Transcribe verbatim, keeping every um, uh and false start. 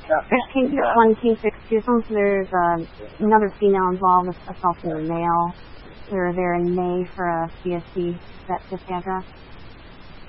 Can you, on King six two, there's um, another female involved assaulting a male. They're there in May for a C S C. Is that Cassandra?